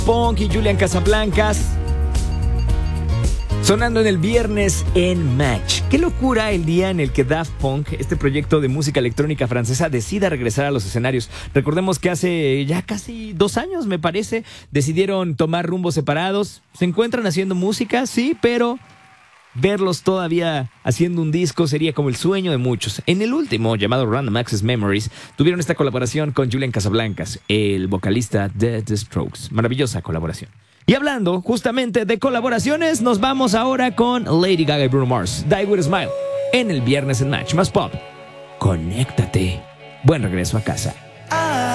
Punk y Julian Casablancas. Sonando en el viernes en Match. Qué locura el día en el que Daft Punk, este proyecto de música electrónica francesa, decida regresar a los escenarios. Recordemos que hace ya casi 2 años, me parece, decidieron tomar rumbos separados. Se encuentran haciendo música, sí, pero verlos todavía haciendo un disco sería como el sueño de muchos. En el último, llamado Random Access Memories, tuvieron esta colaboración con Julian Casablancas, el vocalista de The Strokes. Maravillosa colaboración. Y hablando justamente de colaboraciones, nos vamos ahora con Lady Gaga y Bruno Mars, Die With A Smile, en el viernes en Match. Más pop, conéctate. Buen regreso a casa.